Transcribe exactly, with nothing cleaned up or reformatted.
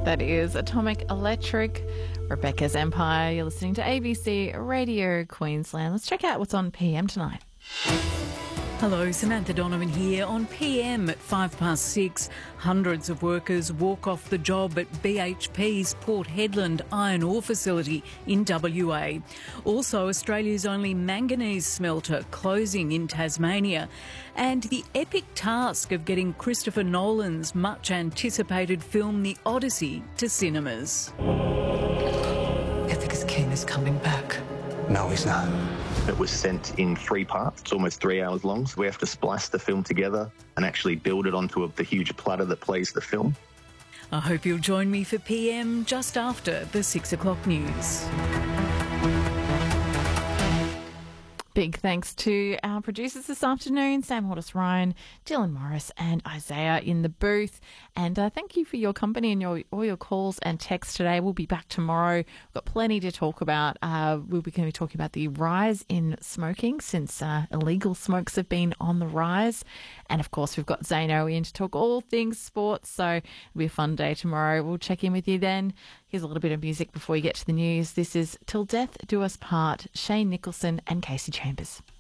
That is Atomic Electric, Rebecca's Empire. You're listening to A B C Radio Queensland. Let's check out what's on P M tonight. Hello, Samantha Donovan here. On P M at five past six, hundreds of workers walk off the job at B H P's Port Hedland iron ore facility in W A. Also, Australia's only manganese smelter closing in Tasmania. And the epic task of getting Christopher Nolan's much-anticipated film The Odyssey to cinemas. Ithaca's king is coming back. No, he's not. It was sent in three parts. It's almost three hours long, so we have to splice the film together and actually build it onto a, the huge platter that plays the film. I hope you'll join me for P M just after the six o'clock news. Big thanks to our producers this afternoon, Sam Hortis Ryan, Dylan Morris and Isaiah in the booth. And uh, thank you for your company and your all your calls and texts today. We'll be back tomorrow. We've got plenty to talk about. Uh, we'll be going to be talking about the rise in smoking since uh, illegal smokes have been on the rise. And, of course, we've got Zano in to talk all things sports. So it'll be a fun day tomorrow. We'll check in with you then. Here's a little bit of music before you get to the news. This is Till Death Do Us Part, Shane Nicholson and Casey Chambers.